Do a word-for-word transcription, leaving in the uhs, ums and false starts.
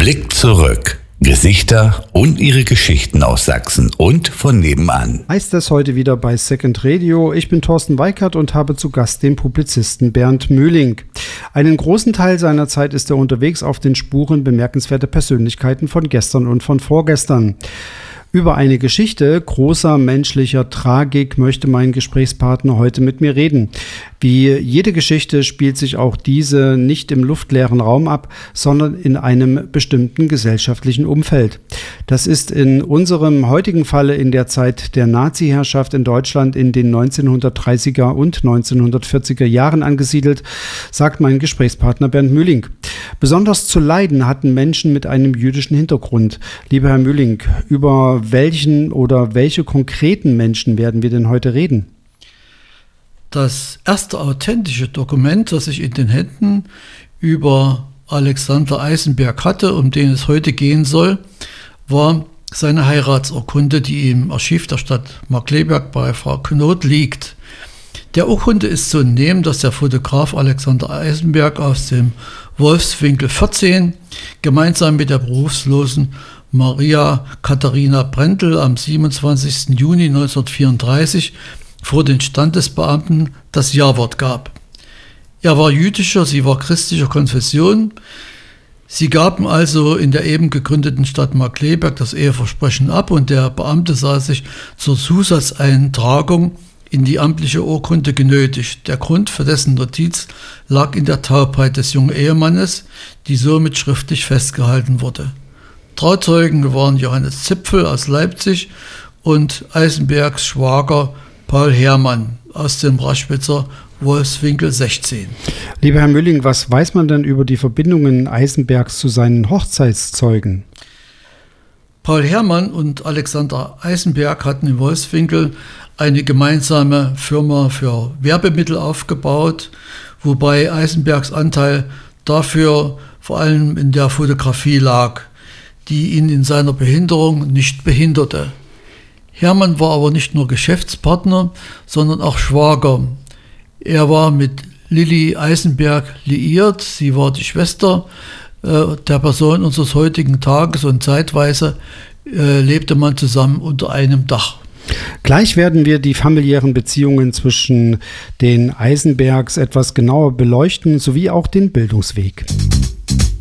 Blick zurück. Gesichter und ihre Geschichten aus Sachsen und von nebenan. Heißt es heute wieder bei Second Radio. Ich bin Thorsten Weikert und habe zu Gast den Publizisten Bernd Möhling. Einen großen Teil seiner Zeit ist er unterwegs auf den Spuren bemerkenswerter Persönlichkeiten von gestern und von vorgestern. Über eine Geschichte großer menschlicher Tragik möchte mein Gesprächspartner heute mit mir reden. Wie jede Geschichte spielt sich auch diese nicht im luftleeren Raum ab, sondern in einem bestimmten gesellschaftlichen Umfeld. Das ist in unserem heutigen Falle in der Zeit der Nazi-Herrschaft in Deutschland in den neunzehnhundertdreißiger und neunzehnhundertvierziger Jahren angesiedelt, sagt mein Gesprächspartner Bernd Möhling. Besonders zu leiden hatten Menschen mit einem jüdischen Hintergrund. Lieber Herr Möhling, über welchen oder welche konkreten Menschen werden wir denn heute reden? Das erste authentische Dokument, das ich in den Händen über Alexander Eisenberg hatte, um den es heute gehen soll, war seine Heiratsurkunde, die im Archiv der Stadt Markkleeberg bei Frau Knot liegt. Der Urkunde ist zu entnehmen, dass der Fotograf Alexander Eisenberg aus dem Wolfswinkel vierzehn gemeinsam mit der berufslosen Maria Katharina Brendel am siebenundzwanzigsten Juni neunzehnhundertvierunddreißig vor den Standesbeamten das Ja-Wort gab. Er war jüdischer, sie war christlicher Konfession. Sie gaben also in der eben gegründeten Stadt Markkleeberg das Eheversprechen ab und der Beamte sah sich zur Zusatzeintragung in die amtliche Urkunde genötigt. Der Grund für dessen Notiz lag in der Taubheit des jungen Ehemannes, die somit schriftlich festgehalten wurde. Trauzeugen waren Johannes Zipfel aus Leipzig und Eisenbergs Schwager Paul Herrmann aus dem Raschwitzer Wolfswinkel sechzehn. Lieber Herr Möhling, was weiß man denn über die Verbindungen Eisenbergs zu seinen Hochzeitszeugen? Paul Herrmann und Alexander Eisenberg hatten in Wolfswinkel eine gemeinsame Firma für Werbemittel aufgebaut, wobei Eisenbergs Anteil dafür vor allem in der Fotografie lag, die ihn in seiner Behinderung nicht behinderte. Herrmann war aber nicht nur Geschäftspartner, sondern auch Schwager. Er war mit Lilly Eisenberg liiert, sie war die Schwester äh, der Person unseres heutigen Tages und zeitweise äh, lebte man zusammen unter einem Dach. Gleich werden wir die familiären Beziehungen zwischen den Eisenbergs etwas genauer beleuchten, sowie auch den Bildungsweg.